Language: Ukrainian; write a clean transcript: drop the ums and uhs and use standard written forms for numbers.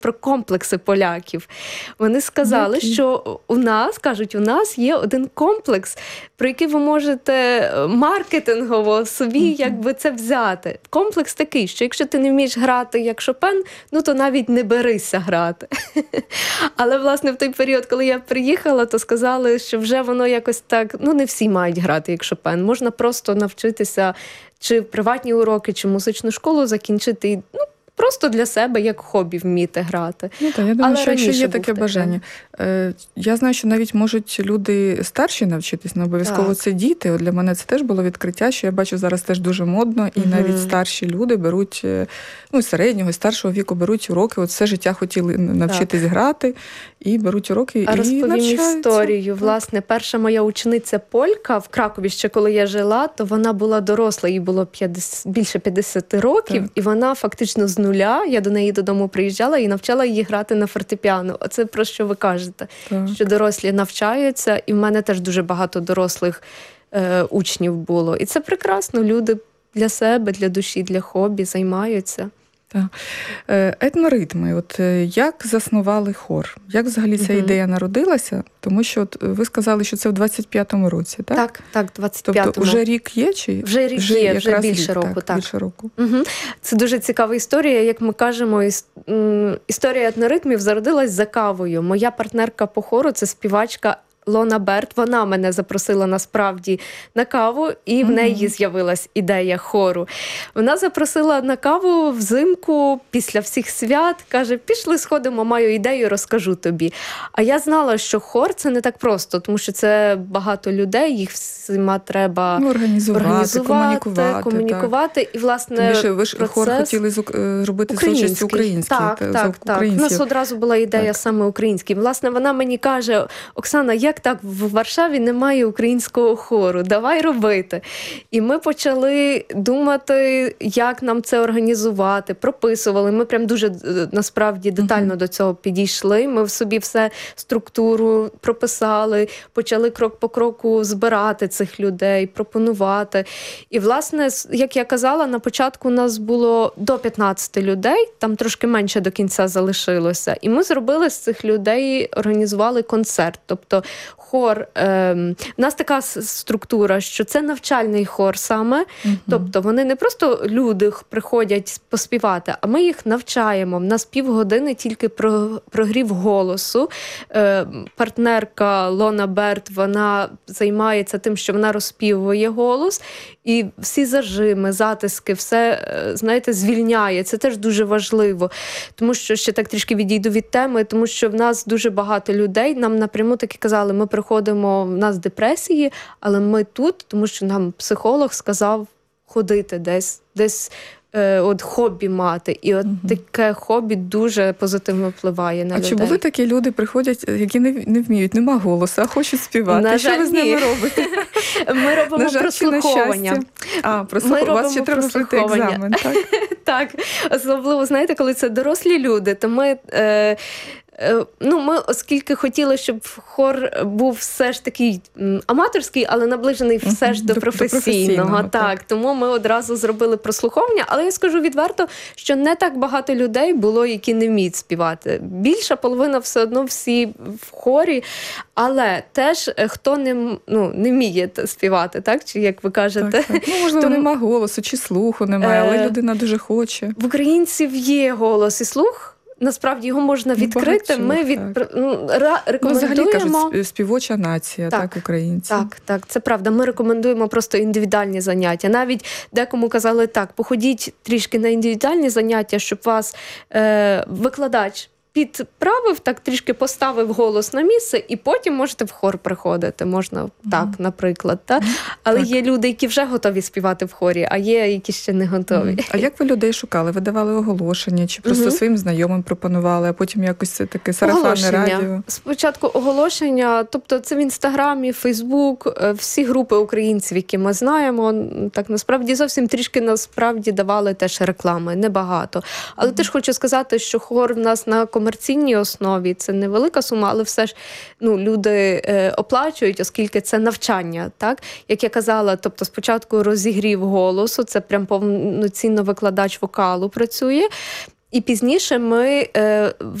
про комплекси поляків. Вони сказали, що у нас є один комплекс, про який ви можете маркетингово собі якби це взяти. Комплекс такий, що якщо ти не вмієш грати як Шопен, ну то навіть не берися грати. Але, власне, в той період, коли я приїхала, то сказали, що вже воно якось так, ну не всі мають грати як Шопен. Можна просто навчитися чи приватні уроки, чи музичну школу закінчити, ну, просто для себе, як хобі, вміти грати. Ну, так, я думаю, що якщо є таке бажання. Я знаю, що навіть можуть люди старші навчитись, не обов'язково це діти. От для мене це теж було відкриття, що я бачу зараз теж дуже модно, і навіть старші люди беруть, ну, середнього, і старшого віку беруть уроки, от все життя хотіли навчитись грати, і беруть уроки, і навчаються. Розповім історію. Власне, перша моя учениця полька в Кракові, ще коли я жила, то вона була доросла, їй було більше 50 років, і вона фактично з нуля, я до неї додому приїжджала і навчала її грати на фортепіано. Оце про що ви кажете, що дорослі навчаються, і в мене теж дуже багато дорослих учнів було. І це прекрасно, люди для себе, для душі, для хобі займаються. Так. Етноритми. От як заснували хор? Як взагалі ця ідея народилася? Тому що от ви сказали, що це в 25-му році, так? Так, 25-му. Тобто вже рік є? Чи? Вже рік є, вже більше року. Так. Більше року. Це дуже цікава історія. Як ми кажемо, історія етноритмів зародилась за кавою. Моя партнерка по хору – це співачка Лона Берт, вона мене запросила насправді на каву, і в неї з'явилась ідея хору. Вона запросила на каву взимку після всіх свят, каже, пішли сходимо, маю ідею, розкажу тобі. А я знала, що хор – це не так просто, тому що це багато людей, їх всіма треба організувати, комунікувати. І, власне, ви ж хор хотіли зробити з участю український. Так. У нас одразу була ідея саме український. Власне, вона мені каже, Оксана, як так в Варшаві немає українського хору? Давай робити. І ми почали думати, як нам це організувати, прописували. Ми прям дуже, насправді, детально до цього підійшли. Ми в собі все структуру прописали, почали крок по кроку збирати цих людей, пропонувати. І, власне, як я казала, на початку у нас було до 15 людей, там трошки менше до кінця залишилося. І ми зробили з цих людей, організували концерт. Тобто хор, в нас така структура, що це навчальний хор саме, тобто вони не просто люди приходять поспівати, а ми їх навчаємо. В нас півгодини тільки прогрів голосу. Партнерка Лона Берт, вона займається тим, що вона розпівує голос, і всі зажими, затиски, все, знаєте, звільняє. Це теж дуже важливо, тому що, ще так трішки відійду від теми, тому що в нас дуже багато людей, нам напряму таки казали, ми приходимо, в нас депресії, але ми тут, тому що нам психолог сказав ходити десь от хобі мати. І от таке хобі дуже позитивно впливає на людей. А чи були такі люди, приходять, які не вміють, нема голосу, а хочуть співати? На що ви з ними робите? Ми робимо прослуховування. У вас ще треба пройти екзамен, так? Так. Особливо, знаєте, коли це дорослі люди, то ми... ми, оскільки хотіли, щоб хор був все ж такий аматорський, але наближений все ж до професійного. Так, тому ми одразу зробили прослуховування. Але я скажу відверто, що не так багато людей було, які не вміють співати. Більша половина все одно всі в хорі, але теж хто не вміє співати, так? Чи як ви кажете? Так. Можливо, нема голосу, чи слуху немає, але людина дуже хоче. В українців є голос і слух. Насправді його можна відкрити. Ми рекомендуємо... Взагалі кажуть, співоча нація, так, українці. Так, це правда. Ми рекомендуємо просто індивідуальні заняття. Навіть декому казали так, походіть трішки на індивідуальні заняття, щоб вас викладач підправив, так трішки поставив голос на місце, і потім можете в хор приходити. Можна так, наприклад. Але є люди, які вже готові співати в хорі, а є, які ще не готові. А як ви людей шукали? Ви давали оголошення? Чи просто своїм знайомим пропонували, а потім якось це таке сарафанне радіо? Спочатку оголошення, тобто це в Інстаграмі, Фейсбук, всі групи українців, які ми знаємо. Так, насправді, зовсім трішки насправді давали теж реклами, небагато. Але теж хочу сказати, що хор в нас на комерційній основі, це невелика сума, але все ж люди оплачують, оскільки це навчання. Так? Як я казала, тобто спочатку розігрів голосу, це прям повноцінно викладач вокалу працює, І пізніше ми